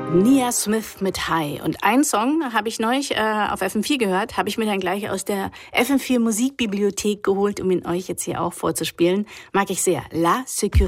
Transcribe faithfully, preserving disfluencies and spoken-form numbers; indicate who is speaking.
Speaker 1: Nia Smith mit High. Und einen Song habe ich neulich äh, auf F M vier gehört, habe ich mir dann gleich aus der F M vier Musikbibliothek geholt, um ihn euch jetzt hier auch vorzuspielen. Mag ich sehr. La Sécurité.